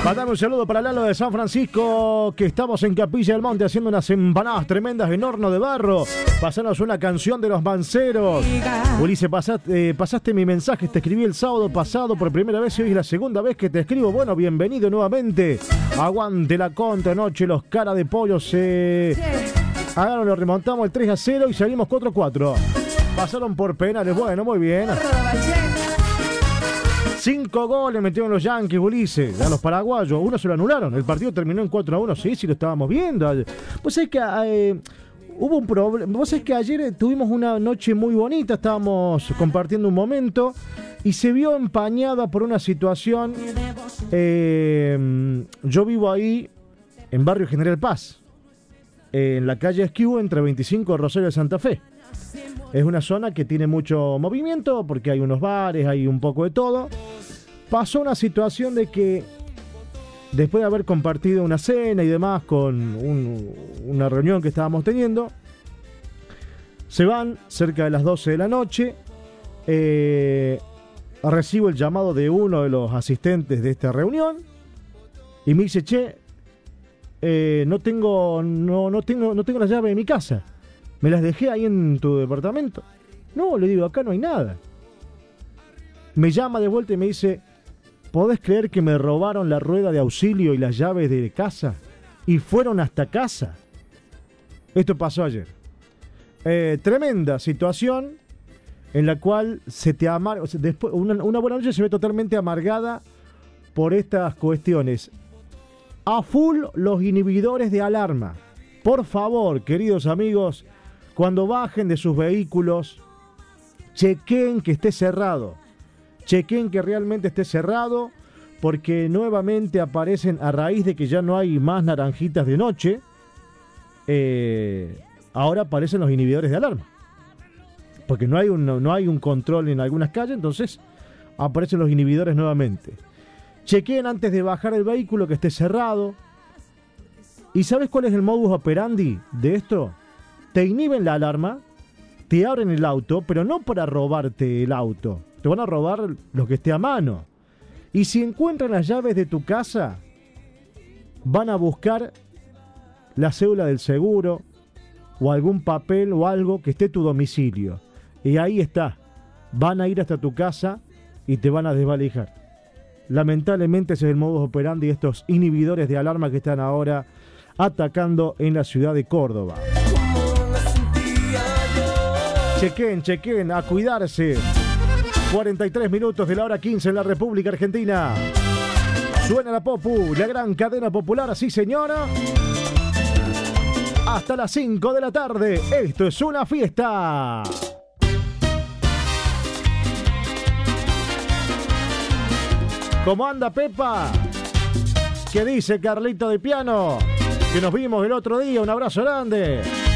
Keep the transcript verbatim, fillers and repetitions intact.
Mandame un saludo para Lalo de San Francisco, que estamos en Capilla del Monte haciendo unas empanadas tremendas en horno de barro. Pasanos una canción de los Manceros. Ulises, pasaste, eh, pasaste mi mensaje, te escribí el sábado pasado por primera vez y hoy es la segunda vez que te escribo. Bueno, bienvenido nuevamente. Aguante la contra noche, los cara de pollo se... Háganlo, lo remontamos el tres a cero y salimos cuatro a cuatro. Pasaron por penales, bueno, muy bien. Cinco goles metieron los Yankees, Ulises, a los paraguayos. Uno se lo anularon. El partido terminó en cuatro a uno. Sí, sí, lo estábamos viendo. Pues es que eh, hubo un problema. Vos sabés que ayer tuvimos una noche muy bonita. Estábamos compartiendo un momento y se vio empañada por una situación. Eh, yo vivo ahí en Barrio General Paz, en la calle Esquivo, entre veinticinco y Rosario de Santa Fe. Es una zona que tiene mucho movimiento porque hay unos bares, hay un poco de todo. Pasó una situación de que después de haber compartido una cena y demás con un, una reunión que estábamos teniendo, se van cerca de las doce de la noche. Eh, recibo el llamado de uno de los asistentes de esta reunión y me dice: che, eh, no tengo, no, no tengo, no tengo la llave de mi casa. ¿Me las dejé ahí en tu departamento? No, le digo, acá no hay nada. Me llama de vuelta y me dice: ¿podés creer que me robaron la rueda de auxilio y las llaves de casa? Y fueron hasta casa. Esto pasó ayer. Eh, tremenda situación en la cual se te amarga, o sea, después, una, una buena noche se ve totalmente amargada por estas cuestiones. A full los inhibidores de alarma. Por favor, queridos amigos, cuando bajen de sus vehículos, chequen que esté cerrado. Chequen que realmente esté cerrado, porque nuevamente aparecen, a raíz de que ya no hay más naranjitas de noche, eh, ahora aparecen los inhibidores de alarma. Porque no hay, un, no hay un control en algunas calles, entonces aparecen los inhibidores nuevamente. Chequen antes de bajar el vehículo que esté cerrado. ¿Y sabes cuál es el modus operandi de esto? Te inhiben la alarma, te abren el auto, pero no para robarte el auto. Te van a robar lo que esté a mano. Y si encuentran las llaves de tu casa, van a buscar la cédula del seguro o algún papel o algo que esté en tu domicilio. Y ahí está. Van a ir hasta tu casa y te van a desvalijar. Lamentablemente ese es el modus operandi de estos inhibidores de alarma que están ahora atacando en la ciudad de Córdoba. Chequen, chequen, a cuidarse. cuarenta y tres minutos de la hora quince en la República Argentina. Suena la Popu, la gran cadena popular, sí señora. Hasta las cinco de la tarde. Esto es una fiesta. ¿Cómo anda Pepa? ¿Qué dice Carlito de Piano? Que nos vimos el otro día. Un abrazo grande.